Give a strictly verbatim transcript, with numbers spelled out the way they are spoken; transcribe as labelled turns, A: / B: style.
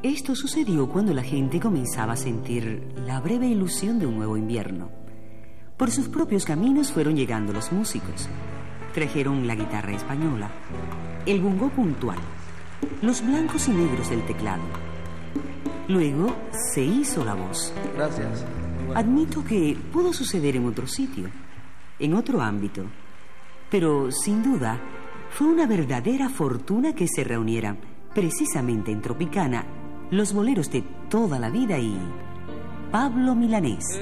A: Esto sucedió cuando la gente comenzaba a sentir la breve ilusión de un nuevo invierno. Por sus propios caminos fueron llegando los músicos. Trajeron la guitarra española, el bongo puntual, los blancos y negros del teclado. Luego se hizo la voz.
B: Gracias. Bueno.
A: Admito que pudo suceder en otro sitio, en otro ámbito, pero sin duda fue una verdadera fortuna que se reunieran precisamente en Tropicana los boleros de toda la vida y Pablo Milanés.